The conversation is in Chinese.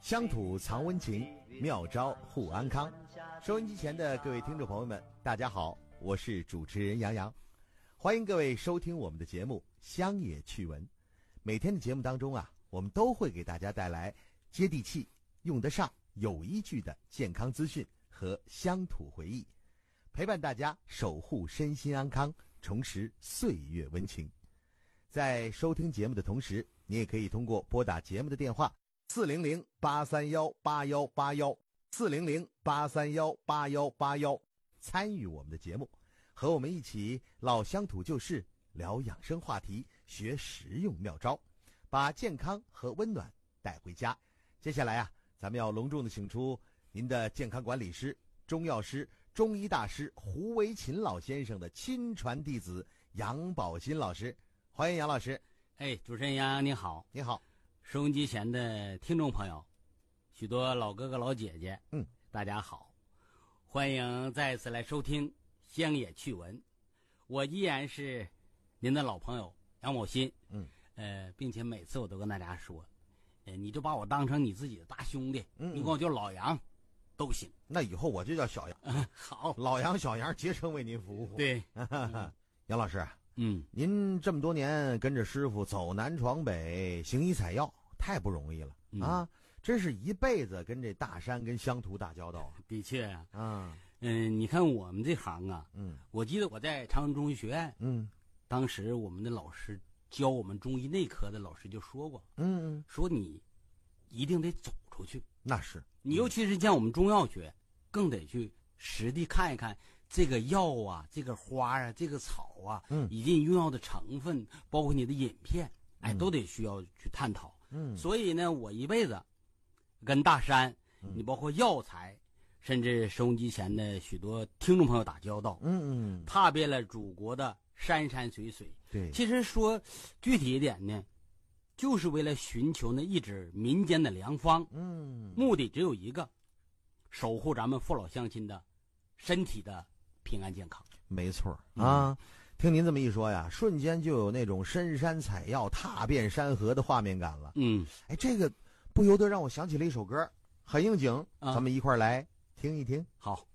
乡土藏温情，妙招护安康。收音机前的各位听众朋友们，大家好，我是主持人杨洋，欢迎各位收听我们的节目《乡野趣闻》。每天的节目当中啊，我们都会给大家带来接地气、用得上、有依据的健康资讯和乡土回忆，陪伴大家守护身心安康，重拾岁月温情。在收听节目的同时，你也可以通过拨打节目的电话400-831-8181，400-831-8181，参与我们的节目，和我们一起唠乡土旧事，聊养生话题，学实用妙招，把健康和温暖带回家。接下来啊，咱们要隆重的请出您的健康管理师、中药师、中医大师胡维勤老先生的亲传弟子杨宝新老师，欢迎杨老师。 主持人杨你好。 你好。 收音机前的听众朋友，许多老哥哥老姐姐，大家好，欢迎再次来收听乡野趣闻。我依然是您的老朋友杨宝新，并且每次我都跟大家说，你就把我当成你自己的大兄弟，你管我叫老杨都行。 那以后我就叫小杨。 好， 老杨、小杨竭诚为您服务。 对， 杨老师，您这么多年跟着师傅走南闯北，行医采药，太不容易了啊！真是一辈子跟这大山跟乡土打交道。 的确啊，你看我们这行啊，我记得我在长安中医学院，当时我们的老师教我们中医内科的老师就说过，说你一定得走出去。 那是你尤其是像我们中药学，更得去实地看一看这个药啊，这个花啊，这个草啊，以及你用药的成分，包括你的饮片，都得需要去探讨。所以呢，我一辈子跟大山，你包括药材，甚至收音机前的许多听众朋友打交道，踏遍了祖国的山山水水。 对， 其实说具体一点呢，就是为了寻求那一纸民间的良方，目的只有一个，守护咱们父老乡亲的身体的平安健康。 没错啊，听您这么一说呀，瞬间就有那种深山采药、踏遍山河的画面感了。这个不由得让我想起了一首歌，很应景，咱们一块儿来听一听。 好。